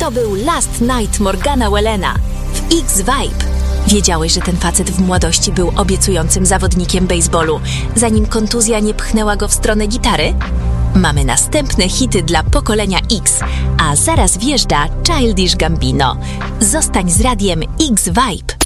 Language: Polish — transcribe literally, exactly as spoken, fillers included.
To był Last Night Morgana Wallena w X-Vibe. Wiedziałeś, że ten facet w młodości był obiecującym zawodnikiem baseballu, zanim kontuzja nie pchnęła go w stronę gitary? Mamy następne hity dla pokolenia X, a zaraz wjeżdża Childish Gambino. Zostań z radiem X-Vibe.